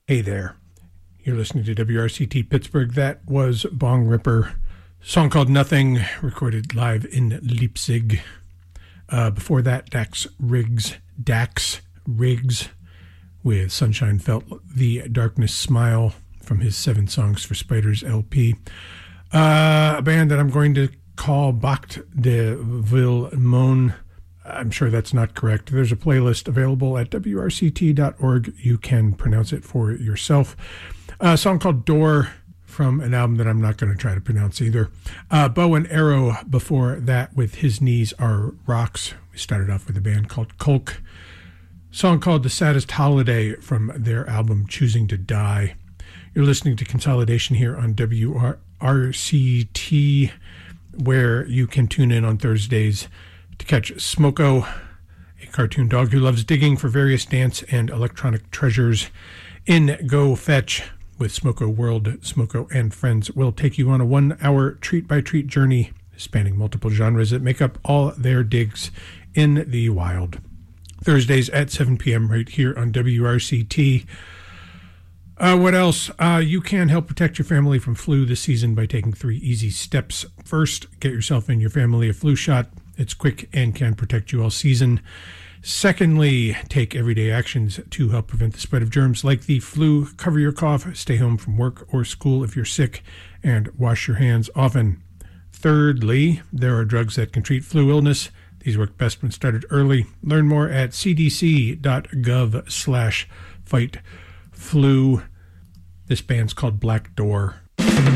Hey there. You're listening to WRCT Pittsburgh. That was Bong Ripper. Song called Nothing, recorded live in Leipzig. Before that, Dax Riggs with Sunshine Felt the Darkness Smile from his 7 Songs for Spiders LP. A band that I'm going to call Bacht de Villemon. I'm sure that's not correct. There's a playlist available at wrct.org. You can pronounce it for yourself. A song called Door from an album that I'm not going to try to pronounce either. Bow and Arrow before that with His Knees Are Rocks. We started off with a band called Kolk. Song called The Saddest Holiday from their album Choosing to Die. You're listening to Consolidation here on WRCT, where you can tune in on Thursdays to catch Smoko, a cartoon dog who loves digging for various dance and electronic treasures. In Go Fetch with Smoko World, Smoko and friends will take you on a 1-hour treat-by-treat journey spanning multiple genres that make up all their digs in the wild. Thursdays at 7 p.m. right here on WRCT. What else? You can help protect your family from flu this season by taking 3 easy steps. First, get yourself and your family a flu shot. It's quick and can protect you all season. Secondly, take everyday actions to help prevent the spread of germs like the flu. Cover your cough, stay home from work or school if you're sick, and wash your hands often. Thirdly, there are drugs that can treat flu illness. These work best when started early. Learn more at cdc.gov/fightflu. This band's called Black Door.